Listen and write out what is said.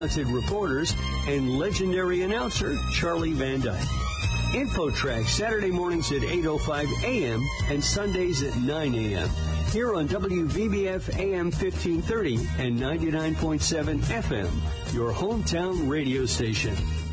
talented reporters, and legendary announcer Charlie Van Dyke. InfoTrack, Saturday mornings at 8:05 a.m. and Sundays at 9 a.m. here on WVBF AM 1530 and 99.7 FM, your hometown radio station.